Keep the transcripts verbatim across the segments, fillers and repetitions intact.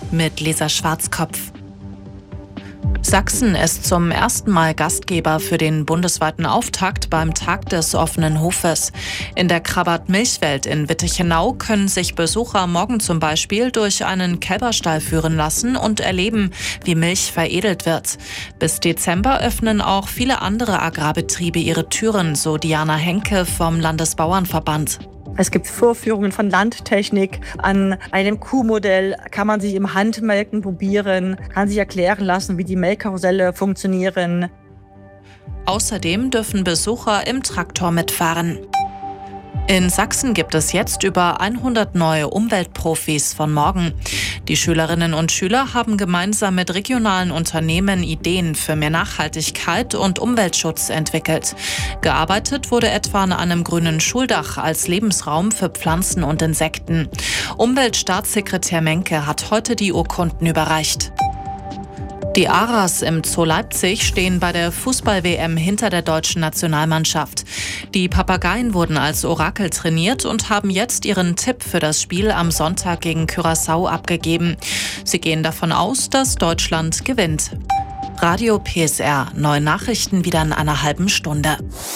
mit Lisa Schwarzkopf. Sachsen ist zum ersten Mal Gastgeber für den bundesweiten Auftakt beim Tag des offenen Hofes. In der Krabat-Milchwelt in Wittichenau können sich Besucher morgen zum Beispiel durch einen Kälberstall führen lassen und erleben, wie Milch veredelt wird. Bis Dezember öffnen auch viele andere Agrarbetriebe ihre Türen, so Diana Henke vom Landesbauernverband. Es gibt Vorführungen von Landtechnik. An einem Kuhmodell kann man sich im Handmelken probieren, kann sich erklären lassen, wie die Melkkarusselle funktionieren. Außerdem dürfen Besucher im Traktor mitfahren. In Sachsen gibt es jetzt über hundert neue Umweltprofis von morgen. Die Schülerinnen und Schüler haben gemeinsam mit regionalen Unternehmen Ideen für mehr Nachhaltigkeit und Umweltschutz entwickelt. Gearbeitet wurde etwa an einem grünen Schuldach als Lebensraum für Pflanzen und Insekten. Umweltstaatssekretär Menke hat heute die Urkunden überreicht. Die Aras im Zoo Leipzig stehen bei der Fußball-W M hinter der deutschen Nationalmannschaft. Die Papageien wurden als Orakel trainiert und haben jetzt ihren Tipp für das Spiel am Sonntag gegen Curaçao abgegeben. Sie gehen davon aus, dass Deutschland gewinnt. Radio P S R, neue Nachrichten wieder in einer halben Stunde.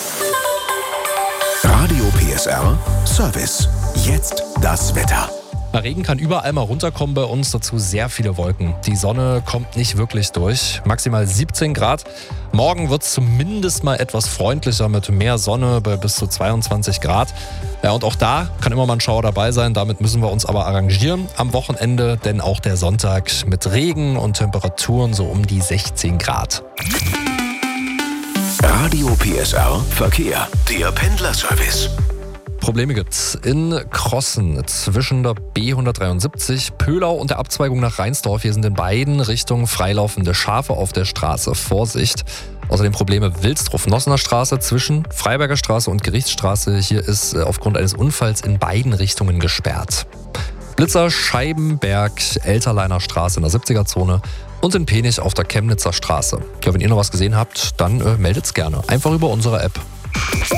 Radio P S R Service. Jetzt das Wetter. Regen kann überall mal runterkommen bei uns, dazu sehr viele Wolken. Die Sonne kommt nicht wirklich durch. Maximal siebzehn Grad. Morgen wird es zumindest mal etwas freundlicher mit mehr Sonne bei bis zu zweiundzwanzig Grad. Ja, und auch da kann immer mal ein Schauer dabei sein. Damit müssen wir uns aber arrangieren am Wochenende, denn auch der Sonntag mit Regen und Temperaturen so um die sechzehn Grad. Radio P S R Verkehr, der Pendlerservice. Probleme gibt's in Crossen zwischen der B hundertdreiundsiebzig, Pöhlau und der Abzweigung nach Rheinsdorf. Hier sind in beiden Richtungen freilaufende Schafe auf der Straße. Vorsicht! Außerdem Probleme Wilsdruff-Nossener Straße zwischen Freiberger Straße und Gerichtsstraße. Hier ist aufgrund eines Unfalls in beiden Richtungen gesperrt. Blitzer Scheibenberg, Elterleiner Straße in der siebziger-Zone und in Penich auf der Chemnitzer Straße. Ja, wenn ihr noch was gesehen habt, dann äh, meldet's gerne. Einfach über unsere App.